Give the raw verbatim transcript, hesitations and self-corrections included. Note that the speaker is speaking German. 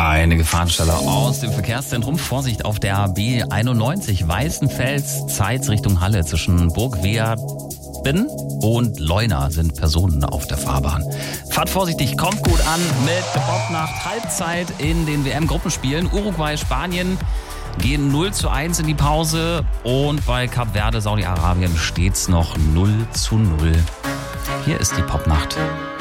Eine Gefahrenstelle aus dem Verkehrszentrum. Vorsicht auf der B einundneunzig Weißenfels, Zeitz Richtung Halle. Zwischen Burgwerben und Leuna sind Personen auf der Fahrbahn. Fahrt vorsichtig, kommt gut an mit Bobnacht Halbzeit in den W M-Gruppenspielen. Uruguay, Spanien gehen null zu eins in die Pause und bei Kap Verde, Saudi-Arabien steht's noch null zu null. Hier ist die Popnacht.